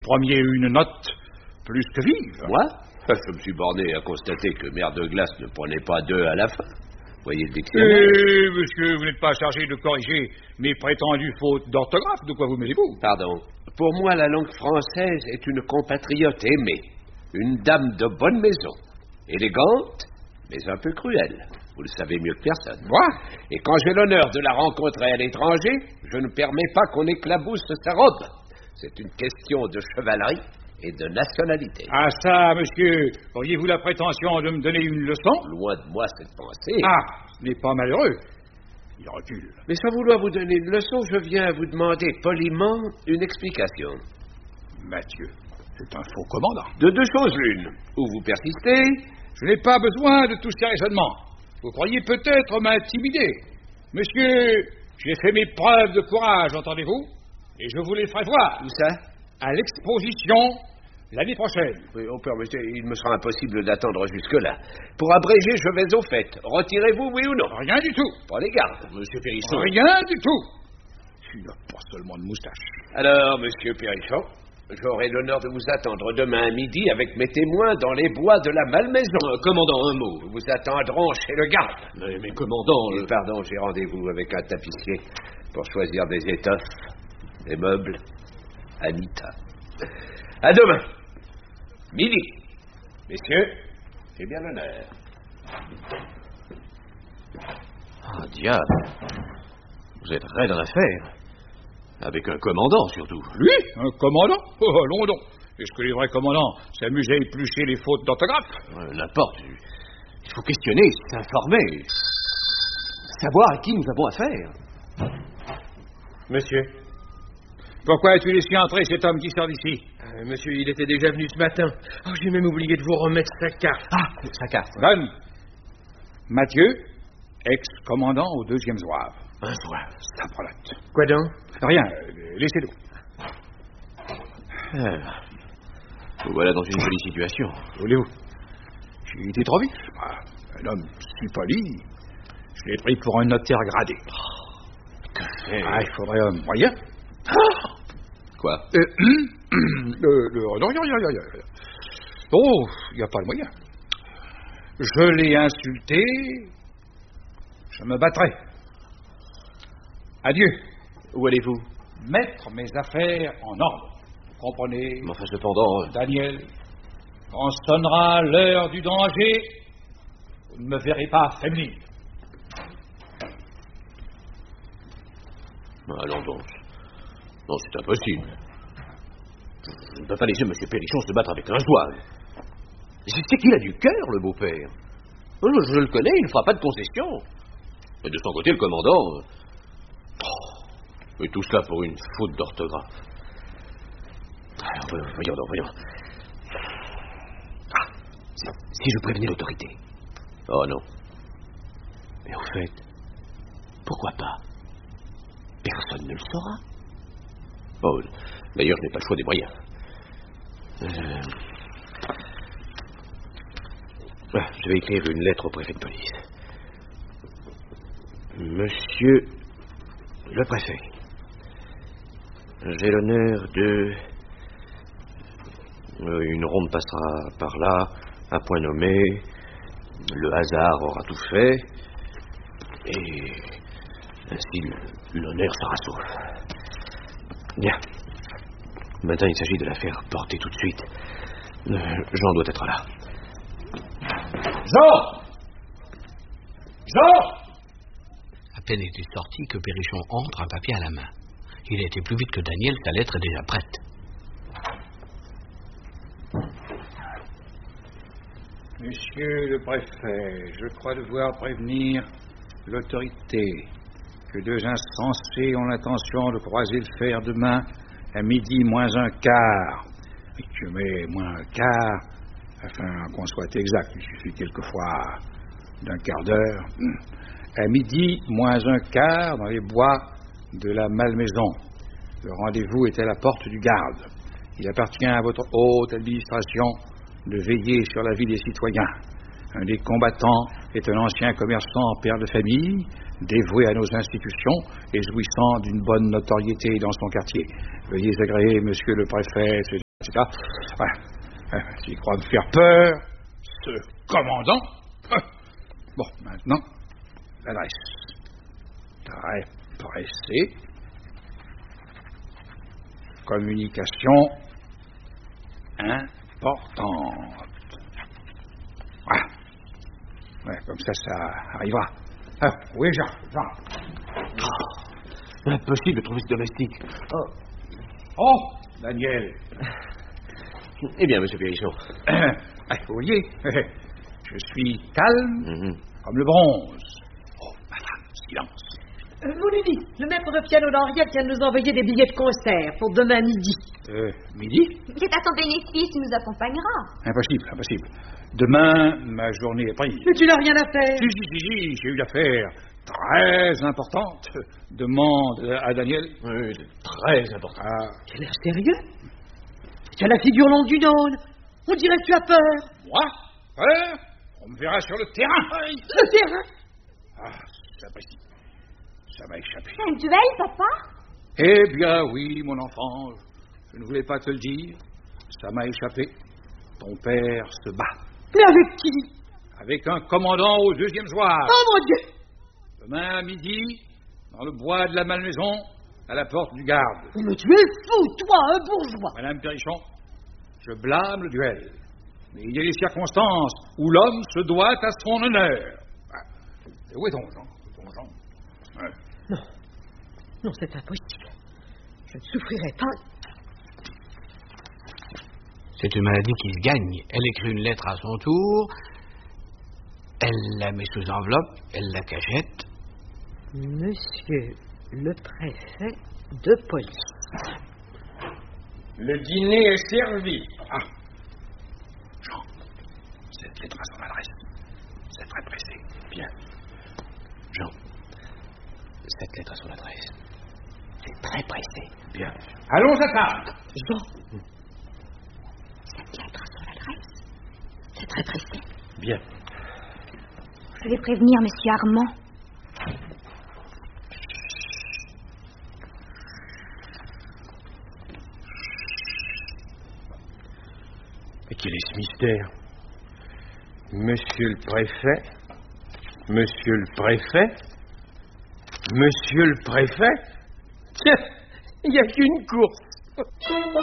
preniez une note plus que vive. Moi? Je me suis borné à constater que Mère de Glace ne prenait pas 2 à la fin. Voyez le dictionnaire. Monsieur, vous n'êtes pas chargé de corriger mes prétendues fautes d'orthographe. De quoi vous mêlez-vous? Pardon. Pour moi, la langue française est une compatriote aimée. Une dame de bonne maison. Élégante, mais un peu cruelle. Vous le savez mieux que personne. Moi? Et quand j'ai l'honneur de la rencontrer à l'étranger, je ne permets pas qu'on éclabousse sa robe. C'est une question de chevalerie et de nationalité. Ah ça, monsieur, auriez-vous la prétention de me donner une leçon? Loin de moi cette pensée. Ah, ce n'est pas malheureux. Il recule. Mais sans vouloir vous donner une leçon, je viens vous demander poliment une explication. Mathieu, c'est un faux commandant. De 2 choses l'une. Ou vous persistez. Je n'ai pas besoin de tous ces raisonnements. Vous croyez peut-être m'intimider. Monsieur, j'ai fait mes preuves de courage, entendez-vous? Et je vous les ferai voir. Où ça? À l'exposition l'année prochaine. Oui, permettez, il me sera impossible d'attendre jusque-là. Pour abréger, je vais au fait. Retirez-vous, oui ou non? Rien du tout. Prenez garde, monsieur Périsson. Rien du tout. Il n'a pas seulement de moustache. Alors, monsieur Périsson, j'aurai l'honneur de vous attendre demain à midi avec mes témoins dans les bois de la Malmaison. Commandant, un mot. Nous vous attendrons chez le garde. Mais commandant... Pardon, j'ai rendez-vous avec un tapissier pour choisir des étoffes, des meubles. Anita. À demain. Midi. Messieurs, j'ai bien l'honneur. Ah, diable. Vous êtes raide en affaire. Avec un commandant, surtout. Lui? Un commandant? Oh, allons donc. Est-ce que les vrais commandants s'amusent à éplucher les fautes d'orthographe? N'importe. Il faut questionner, s'informer. Savoir à qui nous avons affaire. Monsieur. Pourquoi as-tu laissé entrer cet homme qui sort d'ici? Monsieur, il était déjà venu ce matin. Oh, j'ai même oublié de vous remettre sa carte. Ah, sa carte. Donne. Mathieu, ex-commandant au 2e zouave. Un zouave. Saprolotte. Quoi donc? Rien, laissez-le. Vous voilà dans une jolie situation. Voulez-vous? J'ai été trop vite. Un homme si poli. Je l'ai pris pour un notaire gradé. Que faire? Ah, il faudrait un moyen. Quoi? Non, rien. Oh, il n'y a pas de moyen. Je l'ai insulté. Je me battrai. Adieu. Où allez-vous? Mettre mes affaires en ordre. Vous comprenez? Mais enfin, cependant... Daniel, quand sonnera l'heure du danger, vous ne me verrez pas faiblir. Allons donc. Non, c'est impossible. Je ne peux pas laisser M. Pélichon se battre avec un zouave. C'est qu'il a du cœur, le beau-père. Je le connais, il ne fera pas de concession. Et de son côté, le commandant... Et tout cela pour une faute d'orthographe. Voyons. Si je prévenais l'autorité. Oh non. Mais au fait, pourquoi pas? Personne ne le saura. Oh, d'ailleurs, je n'ai pas le choix des moyens. Je vais écrire une lettre au préfet de police. Monsieur le préfet, j'ai l'honneur de... Une ronde passera par là, à point nommé. Le hasard aura tout fait. Et ainsi, l'honneur sera sauf. Bien. Maintenant, il s'agit de la faire porter tout de suite. Jean doit être là. Jean! À peine est-il sorti que Pénichon entre, un papier à la main. Il a été plus vite que Daniel, sa lettre est déjà prête. Monsieur le préfet, je crois devoir prévenir l'autorité que 2 insensés ont l'intention de croiser le fer demain à midi moins un quart. Je mets moins un quart afin qu'on soit exact. Il suffit quelquefois d'un quart d'heure. À midi moins un quart dans les bois de la Malmaison. Le rendez-vous est à la porte du garde. Il appartient à votre haute administration de veiller sur la vie des citoyens. Un des combattants est un ancien commerçant père de famille, dévoué à nos institutions et jouissant d'une bonne notoriété dans son quartier. Veuillez agréer, monsieur le préfet, etc. Voilà. S'il croit me faire peur, ce commandant. Bon, maintenant, l'adresse. Très pressé. Communication importante. Voilà. Ouais, comme ça arrivera. Ah, oui, Jean. Impossible de trouver ce domestique. Oh, Daniel. Eh bien, monsieur Perrichon. Vous voyez, je suis calme comme le bronze. Oh, madame, silence. Mon le maître de piano d'Henriette vient de nous envoyer des billets de concert pour demain midi. Midi? C'est à son bénéfice, il nous accompagnera. Impossible. Demain, ma journée est prise. Mais tu n'as rien à faire. Si, j'ai eu l'affaire très importante. Demande à Daniel. Oui, très important. Tu as l'air sérieux? Tu as la figure longue d'une aune. On dirait que tu as peur. Moi? Peur? On me verra sur le terrain. Le terrain? C'est impossible. Ça m'a échappé. Un duel, papa? Eh bien, oui, mon enfant. Je ne voulais pas te le dire. Ça m'a échappé. Ton père se bat. Mais avec qui? Avec un commandant au 2e soir. Oh, mon Dieu! Demain à midi, dans le bois de la Malmaison, à la porte du garde. Mais tu es fou, toi, un bourgeois. Madame Perrichon, je blâme le duel. Mais il y a des circonstances où l'homme se doit à son honneur. Et où est ton Jean? Ouais. Non, c'est impossible. Je ne souffrirai pas. C'est une maladie qui se gagne. Elle écrit une lettre à son tour, elle la met sous enveloppe, elle la cachette. Monsieur le préfet de police. Le dîner est servi. Jean, cette lettre à son adresse. C'est très pressé. Bien. Jean, cette lettre à son adresse. C'est très pressé. Bien. Allons à table. Jean. Cette lettre à son adresse. C'est très pressé. Bien. Je vais prévenir monsieur Armand. Et quel est ce mystère? Monsieur le préfet? Monsieur le préfet? Monsieur le préfet? Tiens, il n'y a qu'une course.